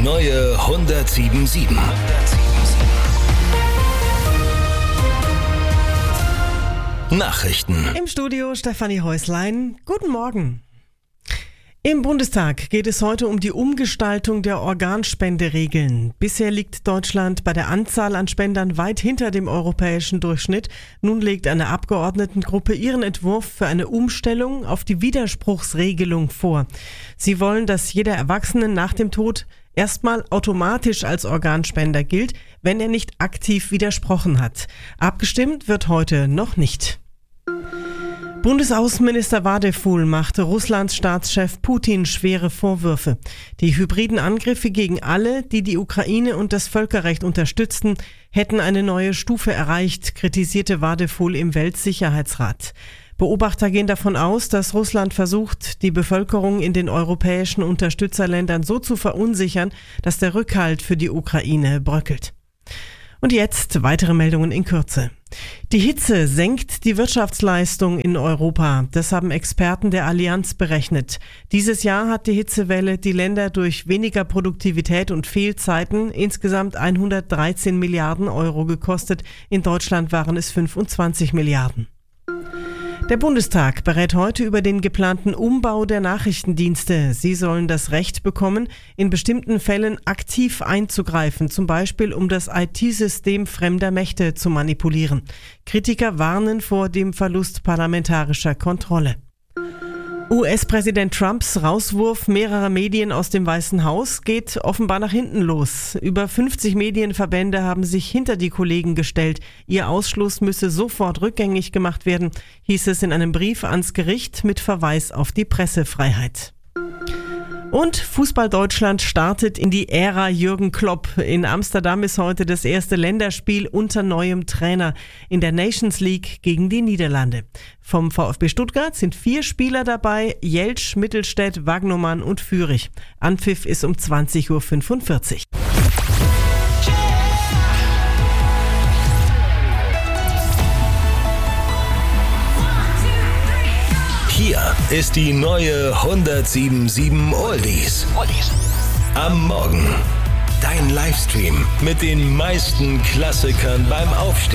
neue 107.7. Nachrichten. Im Studio Stefanie Häuslein. Guten Morgen. Im Bundestag geht es heute um die Umgestaltung der Organspenderegeln. Bisher liegt Deutschland bei der Anzahl an Spendern weit hinter dem europäischen Durchschnitt. Nun legt eine Abgeordnetengruppe ihren Entwurf für eine Umstellung auf die Widerspruchsregelung vor. Sie wollen, dass jeder Erwachsene nach dem Tod erstmal automatisch als Organspender gilt, wenn er nicht aktiv widersprochen hat. Abgestimmt wird heute noch nicht. Bundesaußenminister Wadeful machte Russlands Staatschef Putin schwere Vorwürfe. Die hybriden Angriffe gegen alle, die die Ukraine und das Völkerrecht unterstützten, hätten eine neue Stufe erreicht, kritisierte Wadeful im Weltsicherheitsrat. Beobachter gehen davon aus, dass Russland versucht, die Bevölkerung in den europäischen Unterstützerländern so zu verunsichern, dass der Rückhalt für die Ukraine bröckelt. Und jetzt weitere Meldungen in Kürze. Die Hitze senkt die Wirtschaftsleistung in Europa. Das haben Experten der Allianz berechnet. Dieses Jahr hat die Hitzewelle die Länder durch weniger Produktivität und Fehlzeiten insgesamt 113 Milliarden Euro gekostet. In Deutschland waren es 25 Milliarden. Der Bundestag berät heute über den geplanten Umbau der Nachrichtendienste. Sie sollen das Recht bekommen, in bestimmten Fällen aktiv einzugreifen, zum Beispiel um das IT-System fremder Mächte zu manipulieren. Kritiker warnen vor dem Verlust parlamentarischer Kontrolle. US-Präsident Trumps Rauswurf mehrerer Medien aus dem Weißen Haus geht offenbar nach hinten los. Über 50 Medienverbände haben sich hinter die Kollegen gestellt. Ihr Ausschluss müsse sofort rückgängig gemacht werden, hieß es in einem Brief ans Gericht mit Verweis auf die Pressefreiheit. Und Fußball Deutschland startet in die Ära Jürgen Klopp. In Amsterdam ist heute das erste Länderspiel unter neuem Trainer in der Nations League gegen die Niederlande. Vom VfB Stuttgart sind 4 Spieler dabei: Jeltsch, Mittelstädt, Wagnumann und Führig. Anpfiff ist um 20:45 Uhr. Hier ist die neue 107.7 Oldies. Am Morgen. Dein Livestream mit den meisten Klassikern beim Aufstehen.